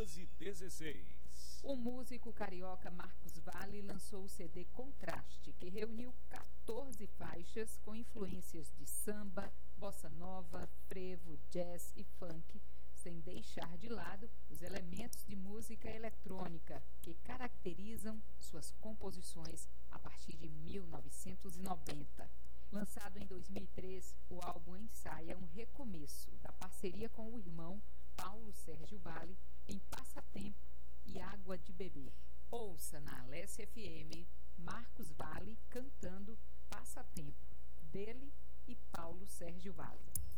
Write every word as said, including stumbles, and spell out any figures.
doze e dezesseis. O músico carioca Marcos Valle lançou o C D Contraste, que reuniu quatorze faixas com influências de samba, bossa nova, frevo, jazz e funk, sem deixar de lado os elementos de música eletrônica que caracterizam suas composições a partir de mil novecentos e noventa. Lançado em dois mil e três, o álbum ensaia um recomeço da parceria com o irmão Paulo Sérgio Valle em Passatempo e Água de Beber. Ouça na Alessia F M Marcos Valle cantando Passatempo, dele e Paulo Sérgio Valle.